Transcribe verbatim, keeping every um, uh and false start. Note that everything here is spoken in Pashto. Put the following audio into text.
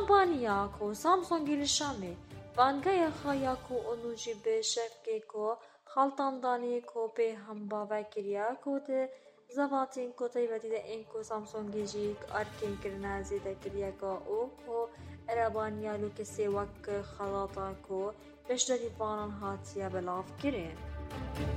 کمپانیا کو سامسونگی لشامه وانگای خایا کو اونوجی به شفکه کو خالتان دانی کو به هم باور کریا کو ده زباتین کو تایبتی ده این کو سامسونگی جیک ارکین کرنا زیده کریا کو او کو ارابانیا لو کسی وک خلاطا کو بشتری بانان هاتیا بلاف کرین